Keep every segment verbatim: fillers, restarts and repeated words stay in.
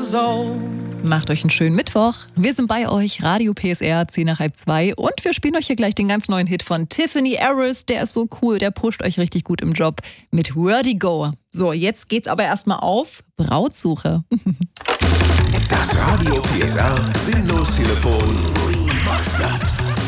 years old. Macht euch einen schönen Mittwoch. Wir sind bei euch, Radio P S R, zehn nach halb zwei. Und wir spielen euch hier gleich den ganz neuen Hit von Tiffany Harris. Der ist so cool, der pusht euch richtig gut im Job mit Vertigo. So, jetzt geht's aber erstmal auf Brautsuche. Das Radio P S R Sinnlos-Telefon Remastered.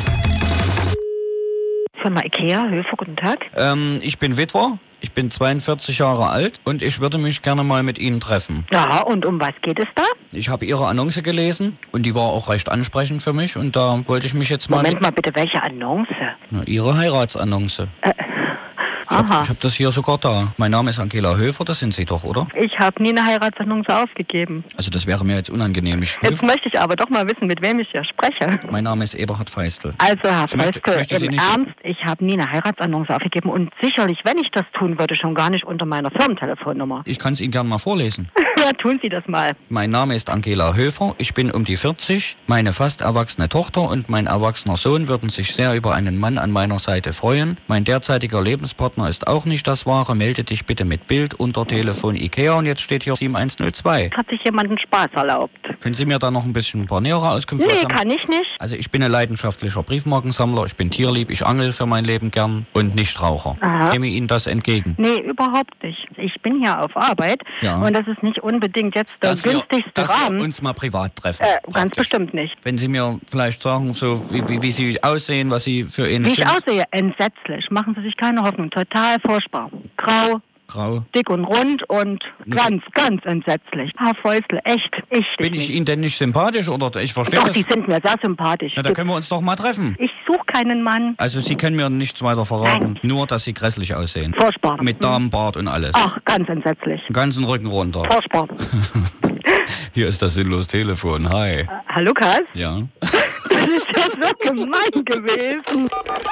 Firma Ikea, Höfer, guten Tag. Ähm, ich bin Witwer, ich bin zweiundvierzig Jahre alt und ich würde mich gerne mal mit Ihnen treffen. Ja, und um was geht es da? Ich habe Ihre Annonce gelesen und die war auch recht ansprechend für mich und da wollte ich mich jetzt mal... Moment mal bitte, welche Annonce? Na, Ihre Heiratsannonce. Äh, Ich habe aha. hab das hier sogar da. Mein Name ist Angela Höfer, das sind Sie doch, oder? Ich habe nie eine Heiratsannonce aufgegeben. Also das wäre mir jetzt unangenehm. Ich Jetzt Höfer- möchte ich aber doch mal wissen, mit wem ich hier spreche. Mein Name ist Eberhard Feistel. Also, Herr Ich möchte- ich Feistel, möchte Sie im nicht- Ernst, ich habe nie eine Heiratsannonce aufgegeben und sicherlich, wenn ich das tun würde, schon gar nicht unter meiner Firmentelefonnummer. Ich kann es Ihnen gerne mal vorlesen. Ja, tun Sie das mal. Mein Name ist Angela Höfer, ich bin um die vierzig. Meine fast erwachsene Tochter und mein erwachsener Sohn würden sich sehr über einen Mann an meiner Seite freuen. Mein derzeitiger Lebenspartner ist auch nicht das Wahre. Melde dich bitte mit Bild unter Telefon Ikea und jetzt steht hier sieben eins null zwei. Hat sich jemand einen Spaß erlaubt? Können Sie mir da noch ein bisschen ein paar nähere Auskünfte Nee, sagen? kann ich nicht. Also ich bin ein leidenschaftlicher Briefmarkensammler, ich bin tierlieb, ich angel für mein Leben gern und nicht Raucher. Aha. Käme Ihnen das entgegen? Nee, überhaupt nicht. Ich bin hier auf Arbeit Ja. und das ist nicht unbedingt jetzt der Dass wir, günstigste dass wir Rahmen. uns mal privat treffen. Äh, ganz praktisch. bestimmt nicht. Wenn Sie mir vielleicht sagen, so wie, wie, wie Sie aussehen, was Sie für eine Wie ich sind. aussehe, entsetzlich. Machen Sie sich keine Hoffnung. Total furchtbar. Grau, Grau. dick und rund und Nee. ganz, ganz entsetzlich. Herr Feustel, echt, ich Bin dich ich nicht. Ihnen denn nicht sympathisch oder ich verstehe Doch, das? Sie sind mir sehr sympathisch. Na, da können wir uns doch mal treffen. Ich suche keinen Mann. Also Sie können mir nichts weiter verraten, Nein. nur dass Sie grässlich aussehen. Furchtbar. Mit Hm. Damenbart und alles. Ach, ganz entsetzlich. Den ganzen Rücken runter. Furchtbar. Hier ist das sinnlos Telefon. Hi. Herr Lukas, Ja. das ist ja so gemein gewesen.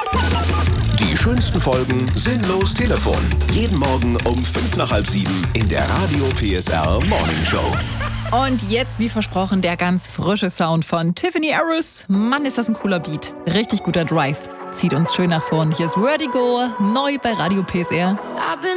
Die schönsten Folgen Sinnlos Telefon. Jeden Morgen um fünf nach halb sieben in der Radio P S R Morning Show. Und jetzt, wie versprochen, der ganz frische Sound von Tiffany Harris. Mann, ist das ein cooler Beat. Richtig guter Drive. Zieht uns schön nach vorn. Hier ist Vertigo, neu bei Radio P S R.